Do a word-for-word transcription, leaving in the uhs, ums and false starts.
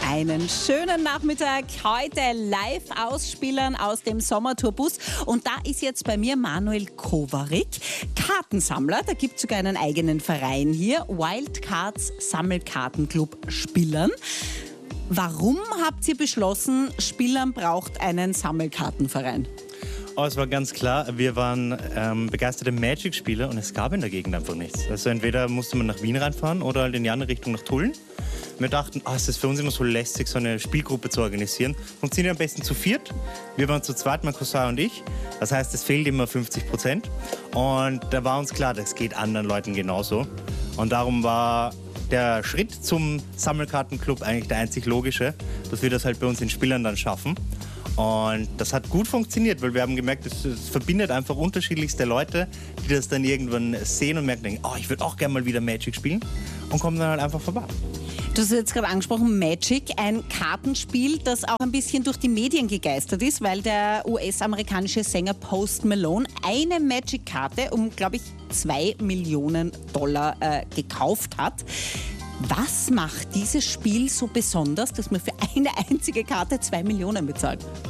Einen schönen Nachmittag, heute live ausspielern aus dem Sommertourbus. Und da ist jetzt bei mir Manuel Kovarik, Kartensammler. Da gibt es sogar einen eigenen Verein hier, Wildcards Sammelkartenclub Spillern. Warum habt ihr beschlossen, Spillern braucht einen Sammelkartenverein? Oh, es war ganz klar, wir waren ähm, begeisterte Magic-Spieler und es gab in der Gegend einfach nichts. Also entweder musste man nach Wien reinfahren oder halt in die andere Richtung nach Tulln. Wir dachten, oh, es ist für uns immer so lästig, so eine Spielgruppe zu organisieren. Funktioniert am besten zu viert. Wir waren zu zweit, mein Cousin und ich. Das heißt, es fehlt immer fünfzig Prozent. Und da war uns klar, das geht anderen Leuten genauso. Und darum war der Schritt zum Sammelkartenclub eigentlich der einzig logische, dass wir das halt bei uns in Spillern dann schaffen. Und das hat gut funktioniert, weil wir haben gemerkt, es, es verbindet einfach unterschiedlichste Leute, die das dann irgendwann sehen und merken, denken, oh, ich würde auch gerne mal wieder Magic spielen und kommen dann halt einfach vorbei. Du hast jetzt gerade angesprochen, Magic, ein Kartenspiel, das auch ein bisschen durch die Medien gegeistert ist, weil der U S-amerikanische Sänger Post Malone eine Magic-Karte um, glaube ich, zwei Millionen Dollar äh, gekauft hat. Was macht dieses Spiel so besonders, dass man für eine einzige Karte zwei Millionen bezahlt?